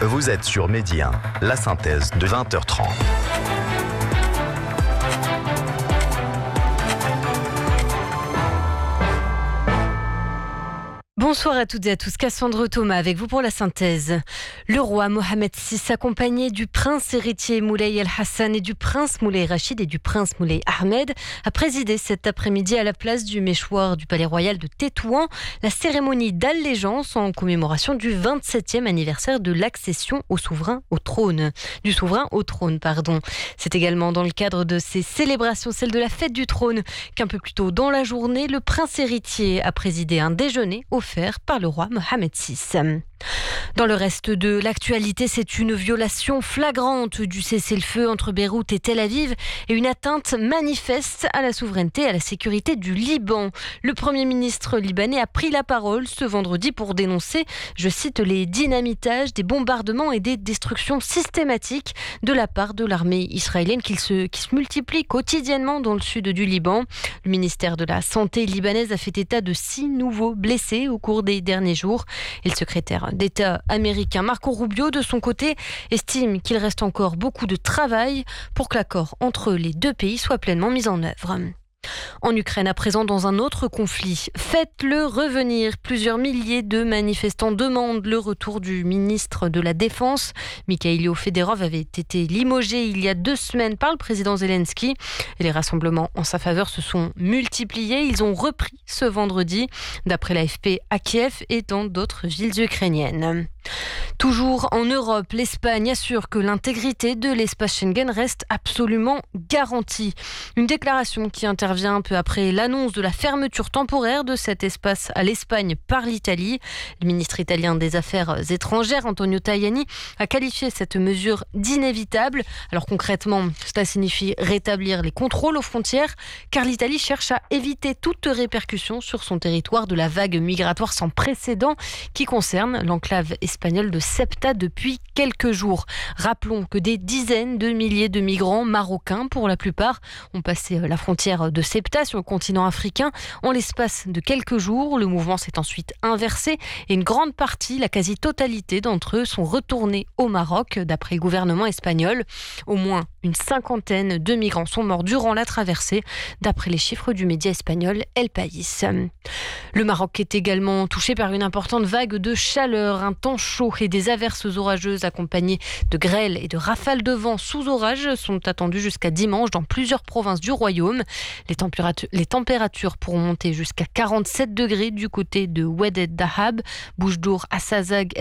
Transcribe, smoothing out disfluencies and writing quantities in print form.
Vous êtes sur Midi 1, la synthèse de 20h30. Bonsoir à toutes et à tous, Cassandre Thomas avec vous pour la synthèse. Le roi Mohamed VI, accompagné du prince héritier Moulay El-Hassan et du prince Moulay Rachid et du prince Moulay Ahmed, a présidé cet après-midi à la place du Méchoir du Palais Royal de Tétouan la cérémonie d'allégeance en commémoration du 27e anniversaire de l'accession du souverain au trône. C'est également dans le cadre de ces célébrations, celle de la fête du trône, qu'un peu plus tôt dans la journée, le prince héritier a présidé un déjeuner offert par le roi Mohamed VI. Dans le reste de l'actualité, c'est une violation flagrante du cessez-le-feu entre Beyrouth et Tel Aviv et une atteinte manifeste à la souveraineté et à la sécurité du Liban. Le Premier ministre libanais a pris la parole ce vendredi pour dénoncer, je cite, les dynamitages, des bombardements et des destructions systématiques de la part de l'armée israélienne qui se multiplient quotidiennement dans le sud du Liban. Le ministère de la Santé libanaise a fait état de 6 nouveaux blessés au cours des derniers jours. Et le secrétaire d'État américain Marco Rubio, de son côté, estime qu'il reste encore beaucoup de travail pour que l'accord entre les deux pays soit pleinement mis en œuvre. En Ukraine, à présent, dans un autre conflit, faites-le revenir. Plusieurs milliers de manifestants demandent le retour du ministre de la Défense. Mikhailo Fedorov avait été limogé il y a 2 semaines par le président Zelensky. Et les rassemblements en sa faveur se sont multipliés. Ils ont repris ce vendredi, d'après l'AFP, à Kiev et dans d'autres villes ukrainiennes. Toujours en Europe, l'Espagne assure que l'intégrité de l'espace Schengen reste absolument garantie. Une déclaration qui intervient un peu après l'annonce de la fermeture temporaire de cet espace à l'Espagne par l'Italie. Le ministre italien des Affaires étrangères, Antonio Tajani, a qualifié cette mesure d'inévitable. Alors concrètement, cela signifie rétablir les contrôles aux frontières, car l'Italie cherche à éviter toute répercussion sur son territoire de la vague migratoire sans précédent qui concerne l'enclave espagnole de Ceuta depuis quelques jours. Rappelons que des dizaines de milliers de migrants marocains, pour la plupart, ont passé la frontière de Ceuta sur le continent africain en l'espace de quelques jours. Le mouvement s'est ensuite inversé et une grande partie, la quasi-totalité d'entre eux, sont retournés au Maroc, d'après le gouvernement espagnol. Au moins une 50aine de migrants sont morts durant la traversée, d'après les chiffres du média espagnol El País. Le Maroc est également touché par une importante vague de chaleur, un temps chaud et des averses orageuses accompagnées de grêles et de rafales de vent sous orage sont attendues jusqu'à dimanche dans plusieurs provinces du royaume. Les températures pourront monter jusqu'à 47 degrés du côté de Oued El Dahab, Boujdour, Assazag,